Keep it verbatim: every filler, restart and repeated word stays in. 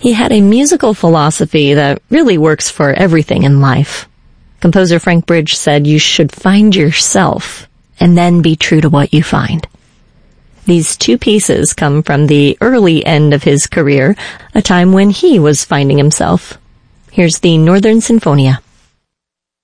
He had a musical philosophy that really works for everything in life. Composer Frank Bridge said you should find yourself and then be true to what you find. These two pieces come from the early end of his career, a time when he was finding himself. Here's the Northern Sinfonia.